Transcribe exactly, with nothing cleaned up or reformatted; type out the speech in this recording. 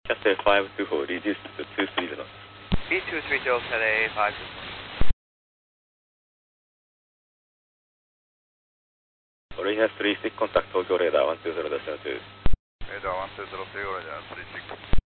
Cathay five two four, reduce to two three zero. B two three zero, Cathay five two four. Orange has three six, contact Tokyo radar one two zero point zero two. Radar one two zero two, Orange has three six.